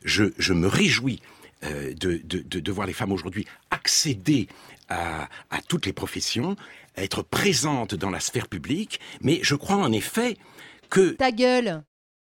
je me réjouis de voir les femmes aujourd'hui accéder à toutes les professions, à être présentes dans la sphère publique, mais je crois en effet que... Ta gueule!